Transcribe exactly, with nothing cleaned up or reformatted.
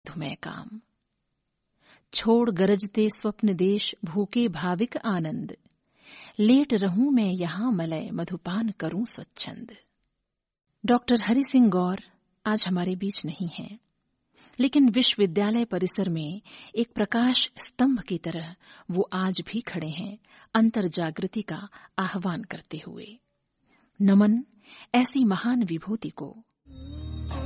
मधुमय काम। छोड़ गरजते स्वप्न देश भूखे भाविक आनंद, लेट रहूं मैं यहाँ मलय मधुपान करूं स्वच्छंद। डॉक्टर हरि सिंह गौर आज हमारे बीच नहीं हैं, लेकिन विश्वविद्यालय परिसर में एक प्रकाश स्तंभ की तरह वो आज भी खड़े हैं, अंतर जागृति का आह्वान करते हुए। नमन ऐसी महान विभूति को।